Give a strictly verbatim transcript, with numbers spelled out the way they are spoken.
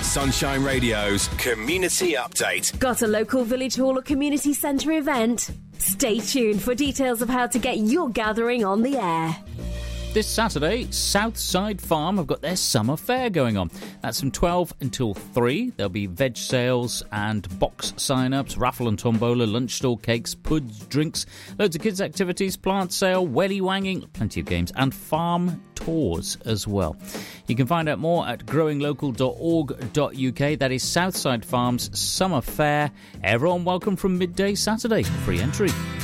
Sunshine Radio's Community Update. Got a local village hall or community centre event? Stay tuned for details of how to get your gathering on the air. This Saturday, Southside Farm have got their summer fair going on. That's from twelve until three. There'll be veg sales and box sign-ups, raffle and tombola, lunch stall, cakes, puds, drinks, loads of kids' activities, plant sale, welly wanging, plenty of games, and farm tours as well. You can find out more at growing local dot org dot U K. That is Southside Farm's summer fair. Everyone welcome from midday Saturday. Free entry.